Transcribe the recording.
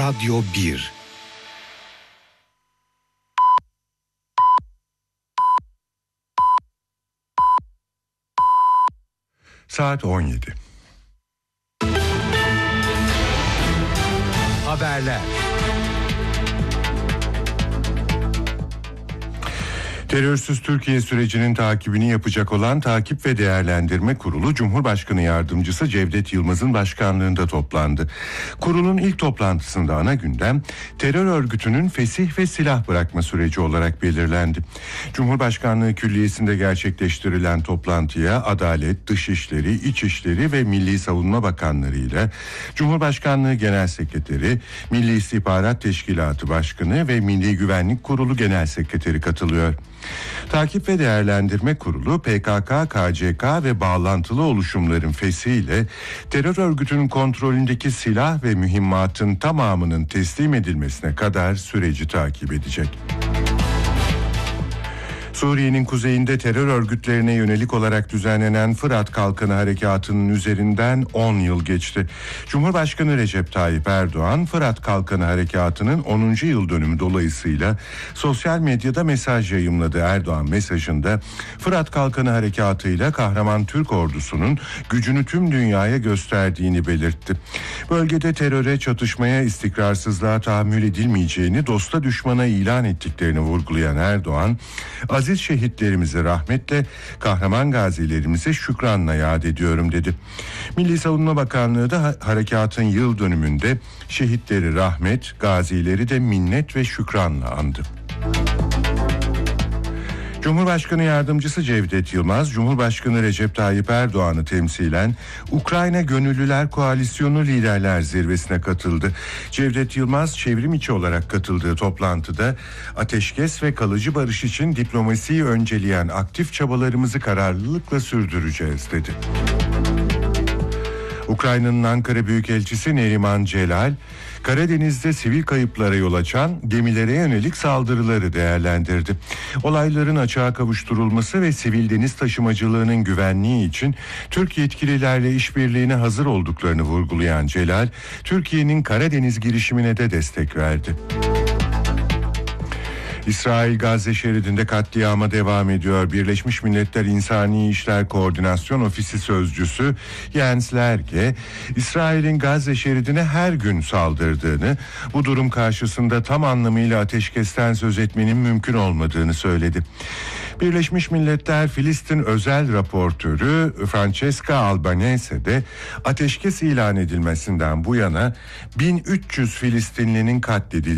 Radyo 1. Saat 17. Haberler. Terörsüz Türkiye sürecinin takibini yapacak olan Takip ve Değerlendirme Kurulu, Cumhurbaşkanı Yardımcısı Cevdet Yılmaz'ın başkanlığında toplandı. Kurulun ilk toplantısında ana gündem terör örgütünün fesih ve silah bırakma süreci olarak belirlendi. Cumhurbaşkanlığı Külliyesi'nde gerçekleştirilen toplantıya Adalet, Dışişleri, İçişleri ve Milli Savunma Bakanları ile Cumhurbaşkanlığı Genel Sekreteri, Milli İstihbarat Teşkilatı Başkanı ve Milli Güvenlik Kurulu Genel Sekreteri katılıyor. Takip ve Değerlendirme Kurulu, PKK, KCK ve bağlantılı oluşumların fesiyle terör örgütünün kontrolündeki silah ve mühimmatın tamamının teslim edilmesine kadar süreci takip edecek. Suriye'nin kuzeyinde terör örgütlerine yönelik olarak düzenlenen Fırat Kalkanı Harekatı'nın üzerinden 10 yıl geçti. Cumhurbaşkanı Recep Tayyip Erdoğan, Fırat Kalkanı Harekatı'nın 10. yıl dönümü dolayısıyla sosyal medyada mesaj yayımladı. Erdoğan mesajında Fırat Kalkanı Harekatı'yla kahraman Türk ordusunun gücünü tüm dünyaya gösterdiğini belirtti. Bölgede teröre, çatışmaya, istikrarsızlığa tahammül edilmeyeceğini, dosta düşmana ilan ettiklerini vurgulayan Erdoğan, aziz şehitlerimizi rahmetle, kahraman gazilerimize şükranla yad ediyorum dedi. Milli Savunma Bakanlığı da harekatın yıl dönümünde şehitleri rahmet, gazileri de minnet ve şükranla andı. Cumhurbaşkanı Yardımcısı Cevdet Yılmaz, Cumhurbaşkanı Recep Tayyip Erdoğan'ı temsilen Ukrayna Gönüllüler Koalisyonu Liderler Zirvesi'ne katıldı. Cevdet Yılmaz, çevrim içi olarak katıldığı toplantıda ateşkes ve kalıcı barış için diplomasiyi önceleyen aktif çabalarımızı kararlılıkla sürdüreceğiz dedi. Ukrayna'nın Ankara Büyükelçisi Neriman Celal, Karadeniz'de sivil kayıplara yol açan gemilere yönelik saldırıları değerlendirdi. Olayların açığa kavuşturulması ve sivil deniz taşımacılığının güvenliği için Türk yetkililerle işbirliğine hazır olduklarını vurgulayan Celal, Türkiye'nin Karadeniz girişimine de destek verdi. İsrail Gazze şeridinde katliama devam ediyor. Birleşmiş Milletler İnsani İşler Koordinasyon Ofisi Sözcüsü Jens Lerke, İsrail'in Gazze şeridine her gün saldırdığını, bu durum karşısında tam anlamıyla ateşkesten söz etmenin mümkün olmadığını söyledi. Birleşmiş Milletler Filistin Özel Raportörü Francesca Albanese de ateşkes ilan edilmesinden bu yana 1300 Filistinlinin katledildiğini